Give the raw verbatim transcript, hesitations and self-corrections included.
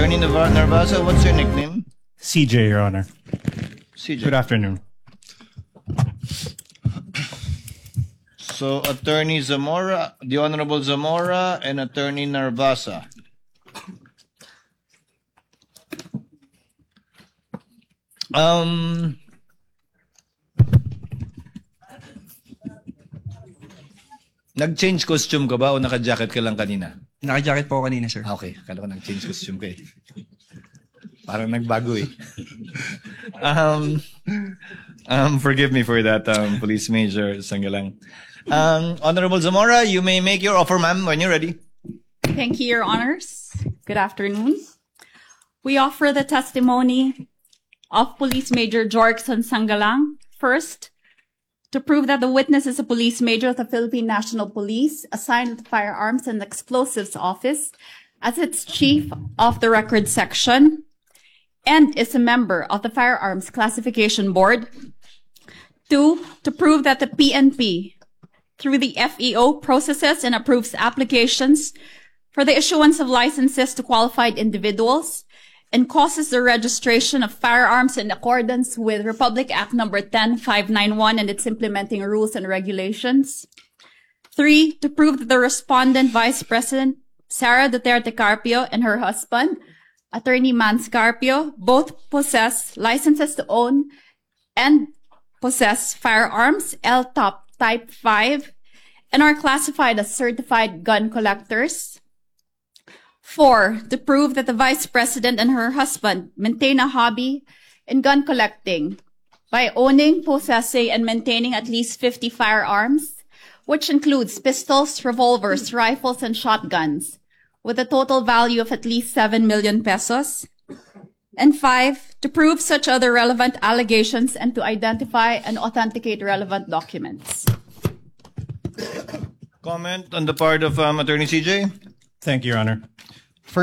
Attorney Navar- Narvaza, what's your nickname? C J, Your Honor. C J. Good afternoon. So, Attorney Zamora, the Honorable Zamora, and Attorney Narvaza. Um, nag-change costume ka ba o naka-jacket ka lang kanina? Naka-jacket po ako kanina, sir. Ah, okay, akala ko nag-change costume ka eh. Parang nagbago eh. um, um, forgive me for that, um, Police Major Sangalang. Um, Honorable Zamora, you may make your offer, ma'am, when you're ready. Thank you, Your Honors. Good afternoon. We offer the testimony of Police Major Jorgson Sangalang. First, to prove that the witness is a police major of the Philippine National Police, assigned to the Firearms and Explosives Office as its chief of the record section, and is a member of the Firearms Classification Board. Two, to prove that the P N P, through the F E O, processes and approves applications for the issuance of licenses to qualified individuals and causes the registration of firearms in accordance with Republic Act number ten five ninety-one and its implementing rules and regulations. Three, to prove that the respondent Vice President Sara Duterte Carpio and her husband, Attorney Mans Carpio, both possess licenses to own and possess firearms L T O P Type five and are classified as certified gun collectors. Four, to prove that the Vice President and her husband maintain a hobby in gun collecting by owning, possessing, and maintaining at least fifty firearms, which includes pistols, revolvers, rifles, and shotguns, with a total value of at least seven million pesos. And five, to prove such other relevant allegations and to identify and authenticate relevant documents. Comment on the part of um, Attorney C J? Thank you, Your Honor.